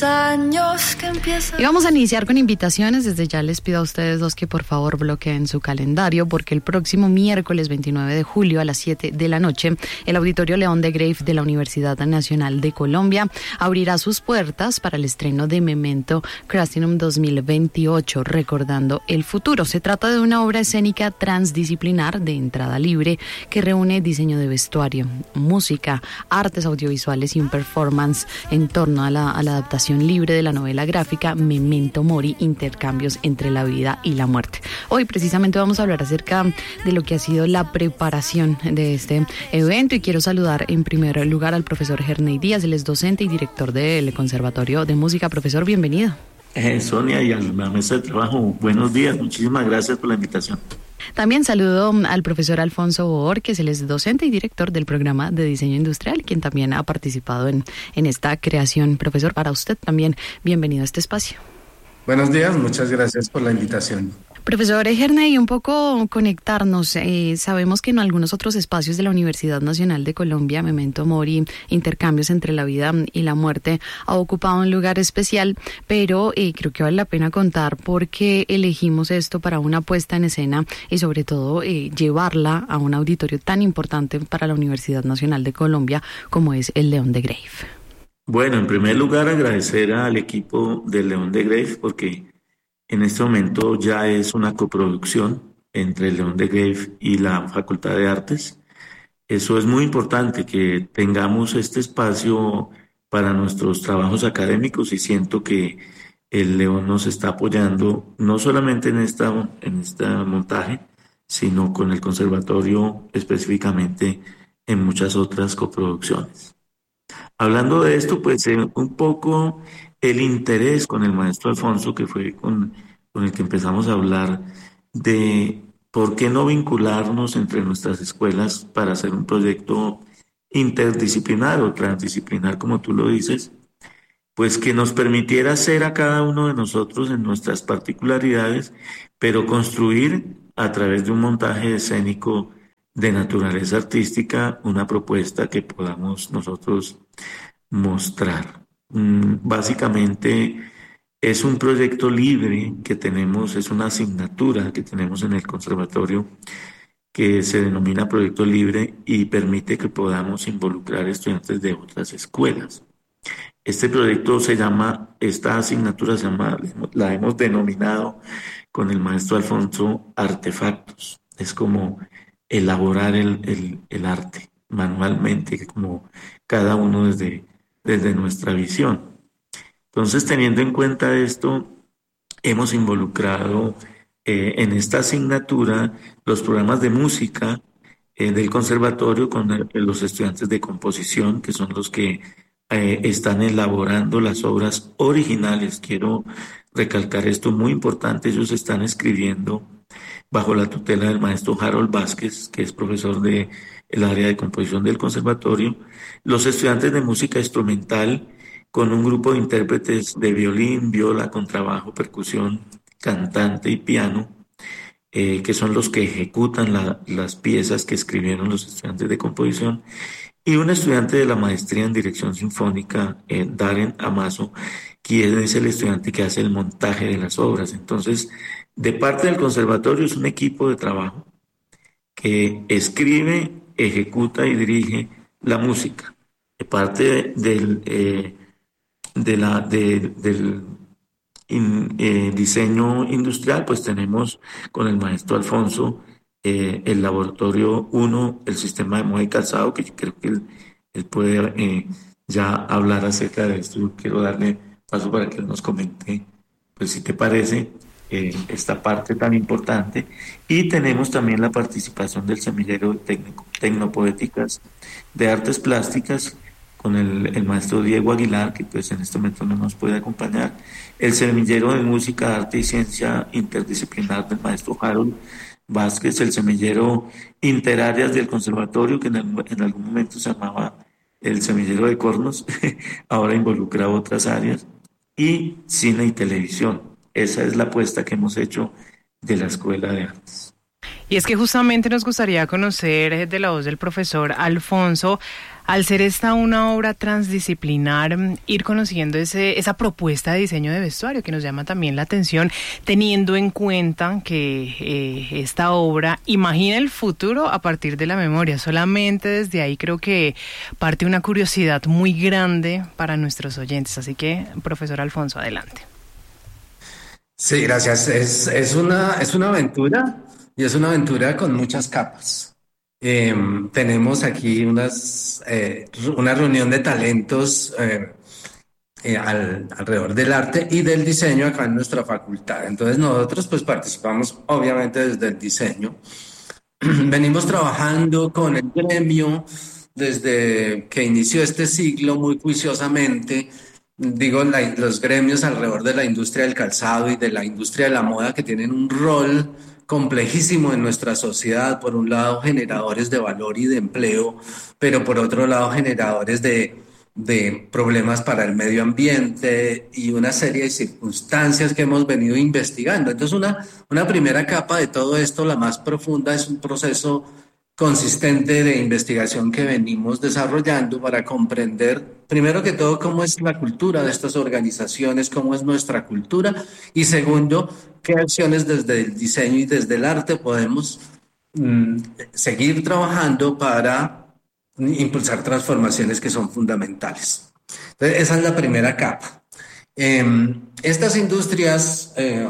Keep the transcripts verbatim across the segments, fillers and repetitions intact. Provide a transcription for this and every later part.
años que empiezan. Y vamos a iniciar con invitaciones. Desde ya les pido a ustedes dos que por favor bloqueen su calendario, porque el próximo miércoles veintinueve de julio a las siete de la noche, el Auditorio León de Greiff de la Universidad Nacional de Colombia abrirá sus puertas para el estreno de Memento Crastinum dos mil veintiocho, recordando el futuro. Se trata de una obra escénica transdisciplinar de entrada libre que reúne diseño de vestuario, música, artes audiovisuales y un performance en torno a la, a la adaptación libre de la novela gráfica Memento Mori, intercambios entre la vida y la muerte. Hoy precisamente vamos a hablar acerca de lo que ha sido la preparación de este evento y quiero saludar en primer lugar al profesor Herney Díaz. Él es docente y director del Conservatorio de Música. Profesor, bienvenido. Eh, Sonia y a la mesa de trabajo, buenos días, muchísimas gracias por la invitación. También saludo al profesor Alfonso Bohórquez, él es docente y director del programa de diseño industrial, quien también ha participado en, en esta creación. Profesor, para usted también, bienvenido a este espacio. Buenos días, muchas gracias por la invitación. Profesor Herney, un poco conectarnos. Eh, sabemos que en algunos otros espacios de la Universidad Nacional de Colombia, Memento Mori, intercambios entre la vida y la muerte, ha ocupado un lugar especial, pero eh, creo que vale la pena contar por qué elegimos esto para una puesta en escena y sobre todo eh, llevarla a un auditorio tan importante para la Universidad Nacional de Colombia como es el León de Greiff. Bueno, en primer lugar agradecer al equipo del León de Greiff porque en este momento ya es una coproducción entre el León de Greiff y la Facultad de Artes. Eso es muy importante, que tengamos este espacio para nuestros trabajos académicos y siento que el León nos está apoyando no solamente en esta, en este montaje, sino con el conservatorio específicamente en muchas otras coproducciones. Hablando de esto, pues eh, un poco el interés con el maestro Alfonso, que fue con, con el que empezamos a hablar de por qué no vincularnos entre nuestras escuelas para hacer un proyecto interdisciplinar o transdisciplinar, como tú lo dices, pues que nos permitiera ser a cada uno de nosotros en nuestras particularidades, pero construir a través de un montaje escénico de naturaleza artística una propuesta que podamos nosotros mostrar. Básicamente es un proyecto libre que tenemos, es una asignatura que tenemos en el conservatorio que se denomina proyecto libre y permite que podamos involucrar estudiantes de otras escuelas. Este proyecto se llama, esta asignatura se llama, la hemos denominado con el maestro Alfonso Artefactos. Es como elaborar el, el, el arte manualmente, como cada uno desde, desde nuestra visión. Entonces, teniendo en cuenta esto, hemos involucrado eh, en esta asignatura los programas de música eh, del conservatorio con el, los estudiantes de composición, que son los que eh, están elaborando las obras originales. Quiero recalcar esto muy importante, ellos están escribiendo bajo la tutela del maestro Harold Vázquez, que es profesor del área de composición del conservatorio, los estudiantes de música instrumental con un grupo de intérpretes de violín, viola, contrabajo, percusión, cantante y piano, eh, que son los que ejecutan la, las piezas que escribieron los estudiantes de composición, y un estudiante de la maestría en dirección sinfónica, eh, Darren Amazo, quien es el estudiante que hace el montaje de las obras. Entonces, de parte del conservatorio es un equipo de trabajo que escribe, ejecuta y dirige la música. De parte del, eh, de la, de, del in, eh, diseño industrial, pues tenemos con el maestro Alfonso eh, el laboratorio uno, el sistema de moda y calzado, que yo creo que él, él puede eh, ya hablar acerca de esto. Yo quiero darle paso para que él nos comente, pues si te parece, eh, esta parte tan importante. Y tenemos también la participación del semillero de técnico, Tecnopoéticas de Artes Plásticas con el, el maestro Diego Aguilar, que pues en este momento no nos puede acompañar, el semillero de música, arte y ciencia interdisciplinar del maestro Harold Vázquez, el semillero interáreas del conservatorio, que en, el, en algún momento se llamaba el semillero de cornos, ahora involucra otras áreas, y cine y televisión. Esa es la apuesta que hemos hecho de la Escuela de Artes. Y es que justamente nos gustaría conocer de la voz del profesor Alfonso Al ser esta una obra transdisciplinar, ir conociendo ese, esa propuesta de diseño de vestuario que nos llama también la atención, teniendo en cuenta que eh, esta obra imagina el futuro a partir de la memoria. Solamente desde ahí creo que parte una curiosidad muy grande para nuestros oyentes. Así que, profesor Alfonso, adelante. Sí, gracias. Es, es una, es una aventura y es una aventura con muchas capas. Eh, tenemos aquí unas, eh, una reunión de talentos eh, eh, al, alrededor del arte y del diseño acá en nuestra facultad. Entonces nosotros pues participamos obviamente desde el diseño. Venimos trabajando con el gremio desde que inició este siglo muy juiciosamente. Digo, la, los gremios alrededor de la industria del calzado y de la industria de la moda que tienen un rol complejísimo en nuestra sociedad, por un lado generadores de valor y de empleo, pero por otro lado generadores de, de problemas para el medio ambiente y una serie de circunstancias que hemos venido investigando. Entonces una, una primera capa de todo esto, la más profunda, es un proceso consistente de investigación que venimos desarrollando para comprender, primero que todo, cómo es la cultura de estas organizaciones, cómo es nuestra cultura, y segundo, qué acciones desde el diseño y desde el arte podemos mm, seguir trabajando para impulsar transformaciones que son fundamentales. Entonces, esa es la primera capa. Eh, estas industrias eh,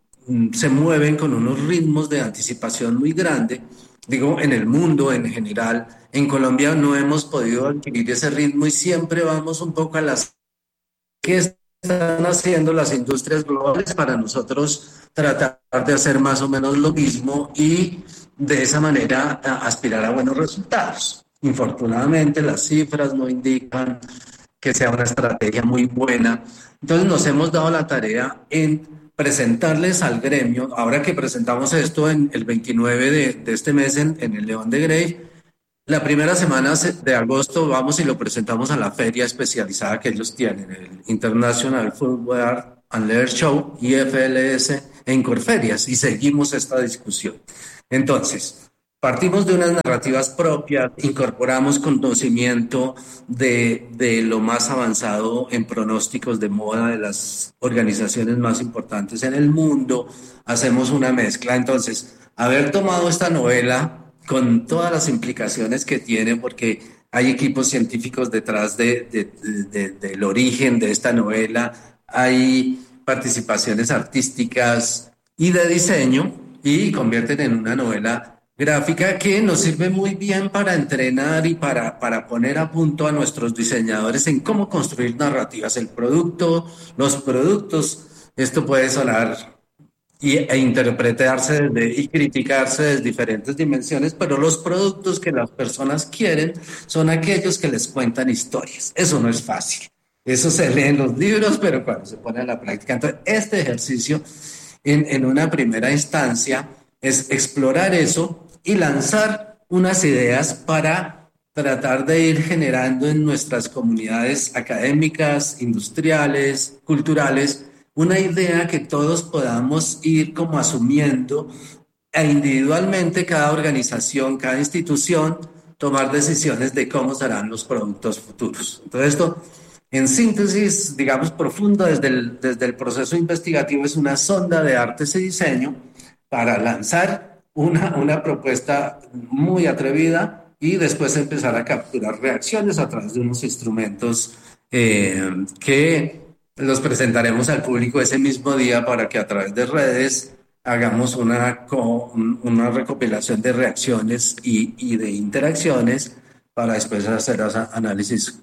se mueven con unos ritmos de anticipación muy grande. Digo, en el mundo en general, en Colombia no hemos podido adquirir ese ritmo y siempre vamos un poco a las que están haciendo las industrias globales para nosotros tratar de hacer más o menos lo mismo y de esa manera aspirar a buenos resultados. Infortunadamente las cifras no indican que sea una estrategia muy buena, entonces nos hemos dado la tarea en presentarles al gremio, ahora que presentamos esto en el veintinueve de, de este mes en, en el León de Grave, la primera semana de agosto vamos y lo presentamos a la feria especializada que ellos tienen, el International Footwear and Leather Show, I F L S, en Corferias, y seguimos esta discusión. Entonces, partimos de unas narrativas propias, incorporamos conocimiento de, de lo más avanzado en pronósticos de moda de las organizaciones más importantes en el mundo, hacemos una mezcla. Entonces, haber tomado esta novela con todas las implicaciones que tiene, porque hay equipos científicos detrás de, de, de, de, del origen de esta novela, hay participaciones artísticas y de diseño, y convierten en una novela gráfica que nos sirve muy bien para entrenar y para, para poner a punto a nuestros diseñadores en cómo construir narrativas. El producto, los productos, esto puede sonar y, e interpretarse desde, y criticarse desde diferentes dimensiones, pero los productos que las personas quieren son aquellos que les cuentan historias. Eso no es fácil. Eso se lee en los libros, pero cuando se pone a la práctica. Entonces, este ejercicio, en, en una primera instancia, es explorar eso y lanzar unas ideas para tratar de ir generando en nuestras comunidades académicas, industriales, culturales, una idea que todos podamos ir como asumiendo e individualmente cada organización, cada institución, tomar decisiones de cómo serán los productos futuros. Entonces esto, en síntesis, digamos, profunda desde el, desde el proceso investigativo, es una sonda de artes y diseño para lanzar una, una propuesta muy atrevida y después empezar a capturar reacciones a través de unos instrumentos eh, que los presentaremos al público ese mismo día para que a través de redes hagamos una, una recopilación de reacciones y, y de interacciones para después hacer análisis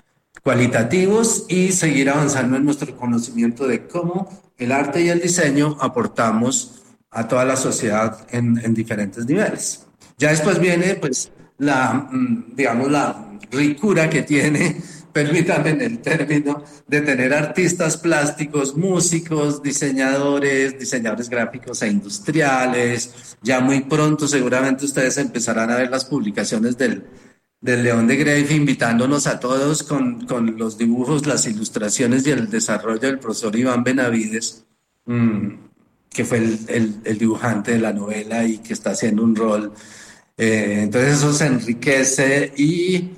cualitativos y seguir avanzando en nuestro conocimiento de cómo el arte y el diseño aportamos a toda la sociedad en, en diferentes niveles. Ya después viene, pues, la, digamos, la ricura que tiene, permítanme en el término, de tener artistas plásticos, músicos, diseñadores, diseñadores gráficos e industriales. Ya muy pronto seguramente ustedes empezarán a ver las publicaciones del, del León de Grave, invitándonos a todos con, con los dibujos, las ilustraciones y el desarrollo del profesor Iván Benavides, mmm, que fue el, el, el dibujante de la novela y que está haciendo un rol. Eh, entonces eso se enriquece y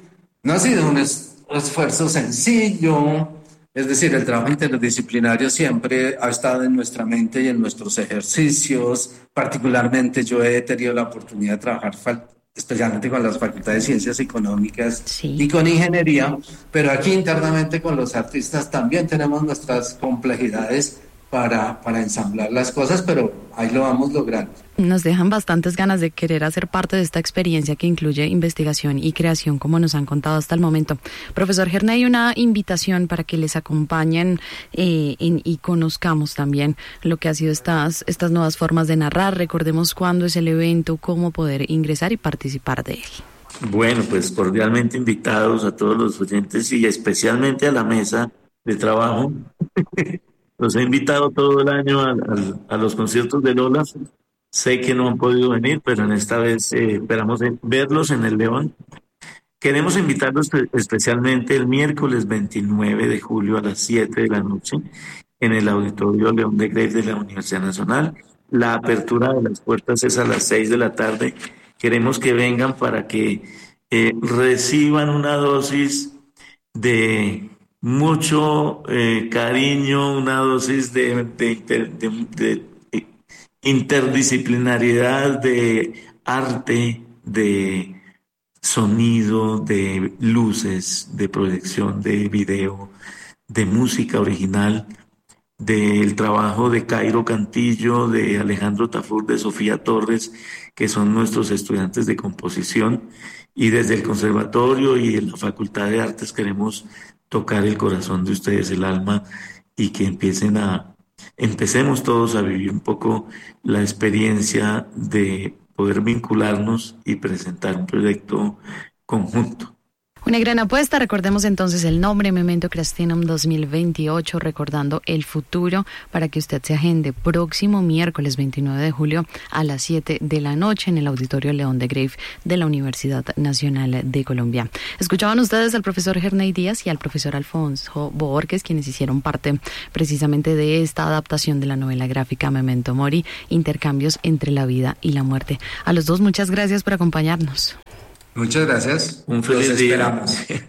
No ha sido un es- esfuerzo sencillo, es decir, el trabajo interdisciplinario siempre ha estado en nuestra mente y en nuestros ejercicios. Particularmente yo he tenido la oportunidad de trabajar fal- especialmente con las facultades de Ciencias Económicas Sí. y con Ingeniería, pero aquí internamente con los artistas también tenemos nuestras complejidades para, para ensamblar las cosas, pero ahí lo vamos logrando. Nos dejan bastantes ganas de querer hacer parte de esta experiencia que incluye investigación y creación, como nos han contado hasta el momento. Profesor Gerney, una invitación para que les acompañen eh, en, y conozcamos también lo que ha sido estas, estas nuevas formas de narrar. Recordemos cuándo es el evento, cómo poder ingresar y participar de él. Bueno, pues cordialmente invitados a todos los oyentes y especialmente a la mesa de trabajo. Los he invitado todo el año a, a- a los conciertos de Lola. Sé que no han podido venir, pero en esta vez eh, esperamos en- verlos en el León. Queremos invitarlos espe- especialmente el miércoles veintinueve de julio a las siete de la noche en el Auditorio León de Grave de la Universidad Nacional. La apertura de las puertas es a las seis de la tarde. Queremos que vengan para que eh, reciban una dosis de mucho eh, cariño, una dosis de, de, de- de- de interdisciplinariedad, de arte, de sonido, de luces, de proyección, de video, de música original, del trabajo de Cairo Cantillo, de Alejandro Tafur, de Sofía Torres, que son nuestros estudiantes de composición, y desde el conservatorio y en la Facultad de Artes queremos tocar el corazón de ustedes, el alma, y que empiecen a, empecemos todos a vivir un poco la experiencia de poder vincularnos y presentar un proyecto conjunto. Una gran apuesta, recordemos entonces el nombre, Memento Crastinum dos mil veintiocho, recordando el futuro, para que usted se agende próximo miércoles veintinueve de julio a las siete de la noche en el Auditorio León de Grave de la Universidad Nacional de Colombia. Escuchaban ustedes al profesor Gerney Díaz y al profesor Alfonso Borges, quienes hicieron parte precisamente de esta adaptación de la novela gráfica Memento Mori, Intercambios entre la vida y la muerte. A los dos, muchas gracias por acompañarnos. Muchas gracias. Un feliz Los día. esperamos.